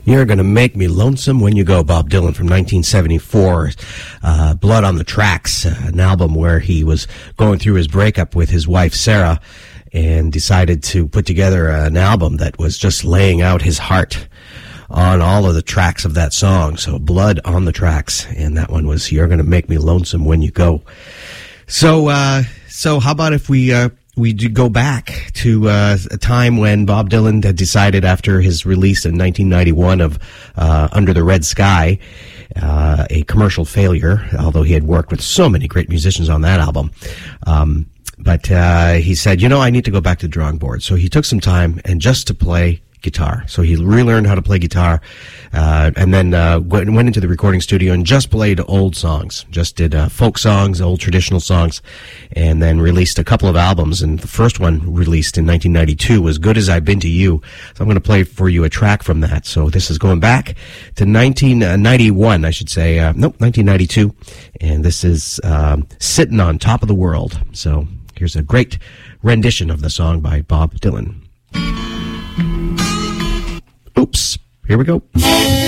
You're Gonna Make Me Lonesome When You Go, Bob Dylan from 1974. Blood on the Tracks, an album where he was going through his breakup with his wife, Sarah, and decided to put together an album that was just laying out his heart on all of the tracks of that song. So Blood on the Tracks, and that one was You're Gonna Make Me Lonesome When You Go. So how about if we do go back to a time when Bob Dylan had decided, after his release in 1991 of Under the Red Sky, a commercial failure, although he had worked with so many great musicians on that album. But he said, I need to go back to the drawing board. So he took some time and just to play guitar. So he relearned how to play guitar, and then went into the recording studio and just played old songs. Just did folk songs, old traditional songs, and then released a couple of albums. And the first one, released in 1992, was Good As I've Been to You. So I'm going to play for you a track from that. So this is going back to 1991, I should say. 1992. And this is Sitting on Top of the World. So here's a great rendition of the song by Bob Dylan. Oops. Here we go.